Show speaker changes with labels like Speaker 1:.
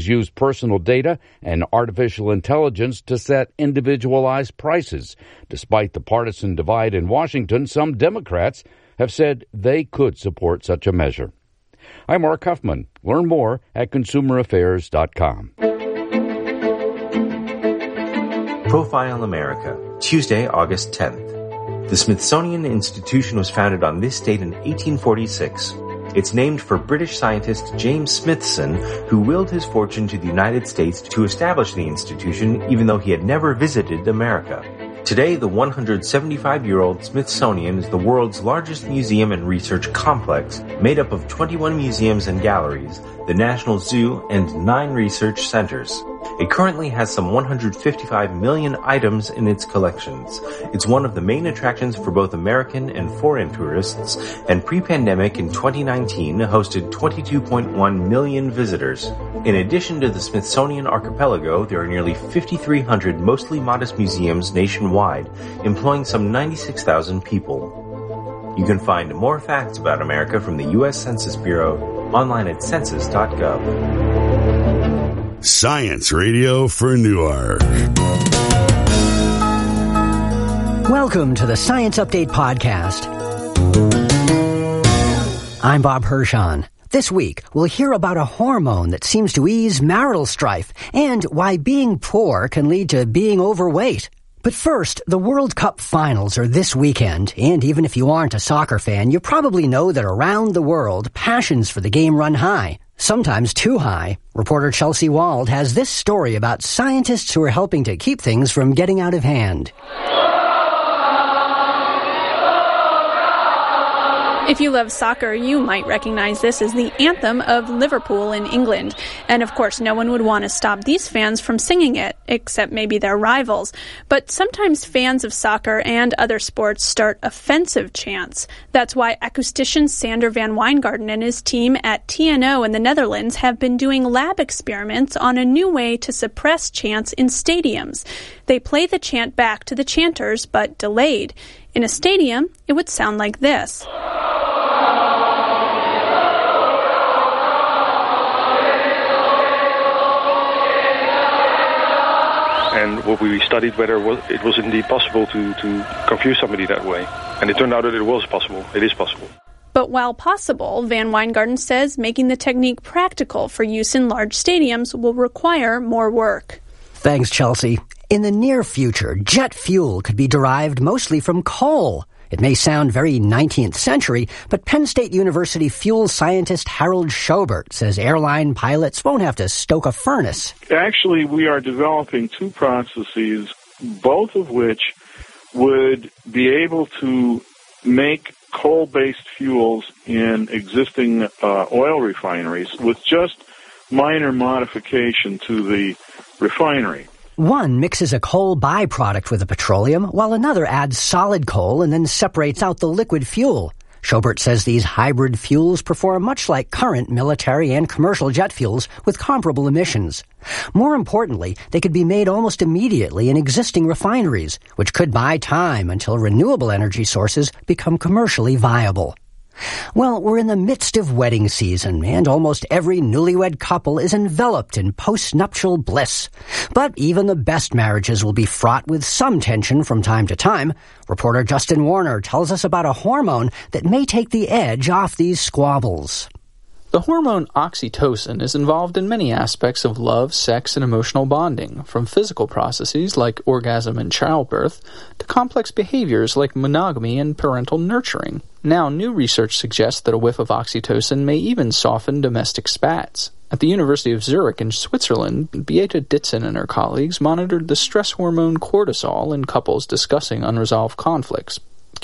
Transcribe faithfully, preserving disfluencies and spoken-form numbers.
Speaker 1: use personal data and artificial intelligence to set individualized prices. Despite the partisan divide in Washington, some Democrats have said they could support such a measure. I'm Mark Huffman. Learn more at consumer affairs dot com.
Speaker 2: Profile America, Tuesday, August tenth. The Smithsonian Institution was founded on this date in eighteen forty-six. It's named for British scientist James Smithson, who willed his fortune to the United States to establish the institution, even though he had never visited America. Today, the one hundred seventy-five-year-old Smithsonian is the world's largest museum and research complex, made up of twenty-one museums and galleries, the National Zoo, and nine research centers. It currently has some one hundred fifty-five million items in its collections. It's one of the main attractions for both American and foreign tourists, and pre-pandemic in twenty nineteen hosted twenty-two point one million visitors. In addition to the Smithsonian Archipelago, there are nearly fifty-three hundred mostly modest museums nationwide, employing some ninety-six thousand people. You can find more facts about America from the U S Census Bureau online at census dot gov.
Speaker 3: Science Radio for Newark.
Speaker 4: Welcome to the Science Update Podcast. I'm Bob Hirschon. This week, we'll hear about a hormone that seems to ease marital strife and why being poor can lead to being overweight. But first, the World Cup finals are this weekend, and even if you aren't a soccer fan, you probably know that around the world, passions for the game run high. Sometimes too high. Reporter Chelsea Wald has this story about scientists who are helping to keep things from getting out of hand.
Speaker 5: If you love soccer, you might recognize this as the anthem of Liverpool in England. And of course, no one would want to stop these fans from singing it, except maybe their rivals. But sometimes fans of soccer and other sports start offensive chants. That's why acoustician Sander van Wijngaarden and his team at T N O in the Netherlands have been doing lab experiments on a new way to suppress chants in stadiums. They play the chant back to the chanters, but delayed. In a stadium, it would sound like this.
Speaker 6: And what we studied whether it was indeed possible to, to confuse somebody that way. And it turned out that it was possible. It is possible.
Speaker 5: But while possible, Van Wijngaarden says making the technique practical for use in large stadiums will require more work.
Speaker 4: Thanks, Chelsea. In the near future, jet fuel could be derived mostly from coal. It may sound very nineteenth century, but Penn State University fuel scientist Harold Schobert says airline pilots won't have to stoke a furnace.
Speaker 7: Actually, we are developing two processes, both of which would be able to make coal-based fuels in existing uh, oil refineries with just minor modification to the refinery.
Speaker 4: One mixes a coal byproduct with a petroleum, while another adds solid coal and then separates out the liquid fuel. Schobert says these hybrid fuels perform much like current military and commercial jet fuels with comparable emissions. More importantly, they could be made almost immediately in existing refineries, which could buy time until renewable energy sources become commercially viable. Well, we're in the midst of wedding season, and almost every newlywed couple is enveloped in post-nuptial bliss. But even the best marriages will be fraught with some tension from time to time. Reporter Justin Warner tells us about a hormone that may take the edge off these squabbles.
Speaker 8: The hormone oxytocin is involved in many aspects of love, sex, and emotional bonding, from physical processes like orgasm and childbirth to complex behaviors like monogamy and parental nurturing. Now, new research suggests that a whiff of oxytocin may even soften domestic spats. At the University of Zurich in Switzerland, Beata Ditzen and her colleagues monitored the stress hormone cortisol in couples discussing unresolved conflicts.